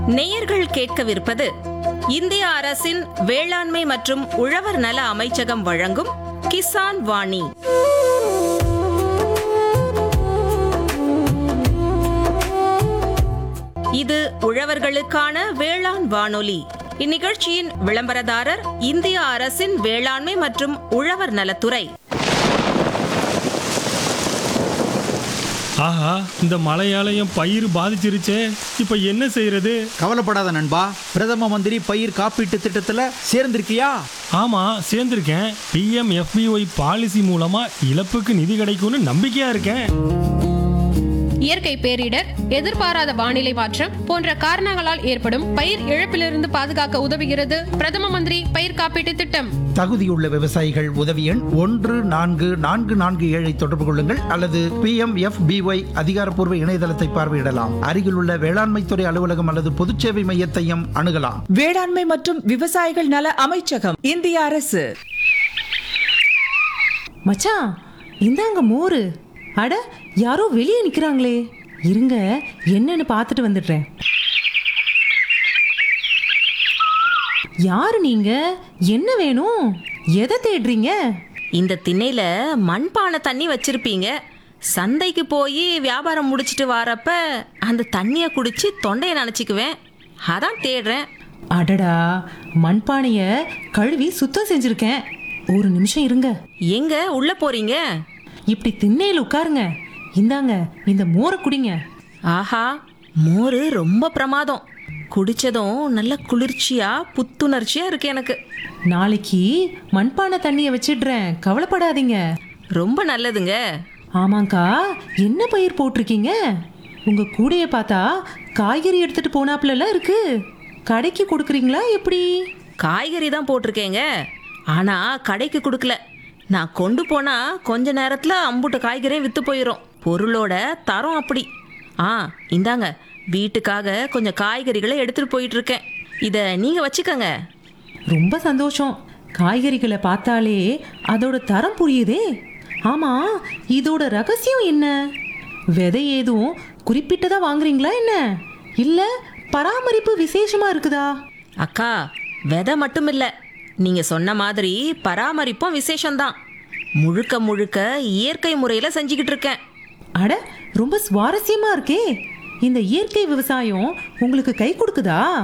நேயர்கள் கேட்கவிருப்பது இந்திய அரசின் வேளாண்மை மற்றும் உழவர் நல அமைச்சகம் வழங்கும் கிசான் வாணி. இது உழவர்களுக்கான வேளாண் வானொலி. இந்நிகழ்ச்சியின் விளம்பரதாரர் இந்திய அரசின் வேளாண்மை மற்றும் உழவர் நலத்துறை. ஆஹா, இந்த மழையாலயம் பயிர் பாதிச்சிருச்சே, இப்ப என்ன செய்யறது? கவலைப்படாத நண்பா, பிரதம மந்திரி பயிர் காப்பீட்டு திட்டத்துல சேர்ந்திருக்கியா? ஆமா, சேர்ந்திருக்கேன். PMFBY பாலிசி மூலமா இழப்புக்கு நிதி கிடைக்கும்னு நம்பிக்கையா இருக்கேன். இயற்கை பேரிடர், எதிர்பாராத வானிலை மாற்றம் போன்ற காரணங்களால் ஏற்படும் பயிர் இழப்பிலிருந்து பாதுகாக்க உதவுகிறது பிரதம மந்திரி பயிர் காப்பீட்டு திட்டம். தகுதியுள்ள விவசாயிகள் உதவி எண் 144447 தொடர்பு கொள்ளுங்கள் அல்லது PMFBY அதிகாரப்பூர்வ இணையதளத்தை பார்வையிடலாம். அருகிலுள்ள வேளாண்மைத்துறை அலுவலகம் அல்லது பொதுச்சேவை மையத்தையும் அணுகலாம். வேளாண்மை மற்றும் விவசாயிகள் நல அமைச்சகம், இந்திய அரசு. மச்சான், இந்தாங்க மோரு. அட, யாரோ வெளியே நிக்கிறாங்களே, இருங்க என்னன்னு பார்த்துட்டு வந்துடுறேன். யாரு நீங்க? என்ன வேணும்? எதை தேடுறீங்க? இந்த திண்ணையில மண்பானை தண்ணி வச்சிருப்பீங்க. சந்தைக்கு போய் வியாபாரம் முடிச்சிட்டு வரப்ப அந்த தண்ணியை குடிச்சு தொண்டையை நனைச்சிக்குவேன், அதான் தேடுறேன். அடடா, மண்பானைய கழுவி சுத்தம் செஞ்சிருக்கேன். ஒரு நிமிஷம் இருங்க. எங்க உள்ள போறீங்க? இப்படி திண்ணையில் உட்காருங்க. இந்தாங்க இந்த மோரை குடிங்க. ஆஹா, மோரு ரொம்ப பிரமாதம். குடிச்சதும் நல்ல குளிர்ச்சியா புத்துணர்ச்சியா இருக்கு எனக்கு. நாளைக்கு மண்பானை தண்ணியை வச்சிடுறேன், கவலைப்படாதீங்க. ரொம்ப நல்லதுங்க. ஆமாங்கா, என்ன பயிர் போட்டிருக்கீங்க? உங்க கூடைய பார்த்தா காய்கறி எடுத்துட்டு போனாப்புல இருக்கு. கடைக்கு கொடுக்குறீங்களா எப்படி? காய்கறி தான் போட்டிருக்கேங்க, ஆனா கடைக்கு கொடுக்கல. நான் கொண்டு போனா கொஞ்ச நேரத்துல அம்புட்டு காய்கறியும் வித்து போயிடும். பொருளோட தரம் அப்படி. இந்தாங்க, வீட்டுக்காக கொஞ்சம் காய்கறிகளை எடுத்துட்டு போயிட்டு இருக்கேன். இதை நீங்க வச்சுக்கோங்க. ரொம்ப சந்தோஷம். காய்கறிகளை பார்த்தாலே அதோட தரம் புரியுதே. ஆமா, இதோட ரகசியம் என்ன? விதை ஏதும் குறிப்பிட்டதா வாங்குறீங்களா என்ன? இல்ல பராமரிப்பு விசேஷமா இருக்குதா? அக்கா, விதை மட்டும் இல்ல, நீங்க சொன்ன மாதிரி பராமரிப்பும் விசேஷம்தான். முழுக்க முழுக்க இயற்கை முறையில செஞ்சுக்கிட்டு இருக்கேன். அட, ரொம்ப சுவாரஸ்யமா இருக்கே. இந்த இயற்கை விவசாயம் உங்களுக்கு கை கொடுக்குதா?